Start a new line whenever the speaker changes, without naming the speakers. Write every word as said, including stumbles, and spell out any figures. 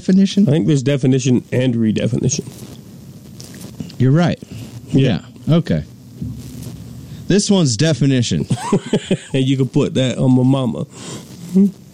redefinition?
I think there's definition and redefinition.
You're right.
Yeah.
yeah. Okay. This one's definition.
And you can put that on my mama. Hmm?